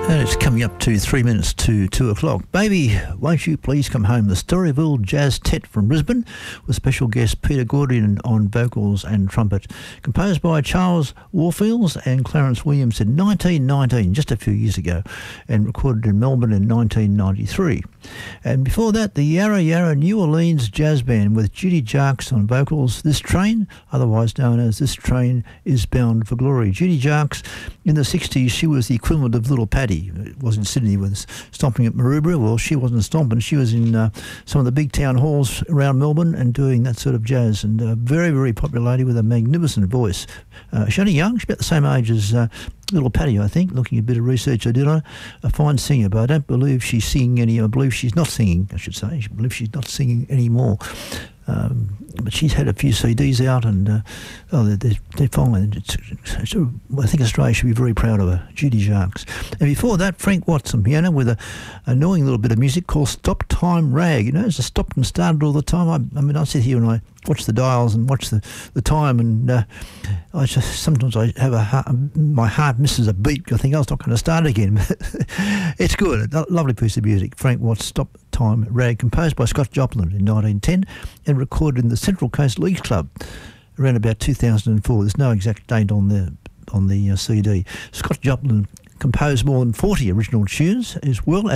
And it's coming up to 3 minutes to 2 o'clock. Baby, won't you please come home? The Storyville Jazz Tet from Brisbane with special guest Peter Gordian on vocals and trumpet. Composed by Charles Warfields and Clarence Williams in 1919, just a few years ago, and recorded in Melbourne in 1993. And before that, the Yarra Yarra New Orleans Jazz Band with Judy Jarks on vocals. This Train, otherwise known as This Train Is Bound for Glory. Judy Jarks, in the 60s, she was the equivalent of Little Paddy. It was in Sydney with stomping at Maroubra. Well, she wasn't stomping. She was in some of the big town halls around Melbourne and doing that sort of jazz. And very, very popular lady with a magnificent voice. She's only young. She's about the same age as Little Paddy, I think, looking at a bit of research I did on her. A fine singer, but I don't believe she's singing I believe she's not singing, I should say. I believe she's not singing anymore. But she's had a few CDs out, and they're fine. I think Australia should be very proud of her, Judy Jarks. And before that, Frank Watts on piano with an annoying little bit of music called Stop Time Rag. You know, it's stopped and started all the time. I mean, I sit here and I watch the dials and watch the time, and sometimes I have my heart misses a beat. I think I was not going to start again. It's good. A lovely piece of music. Frank Watts, Stop Time Rag, composed by Scott Joplin in 1910 and recorded in the Central Coast Leagues Club around about 2004. There's no exact date on the CD. Scott Joplin composed more than 40 original tunes as well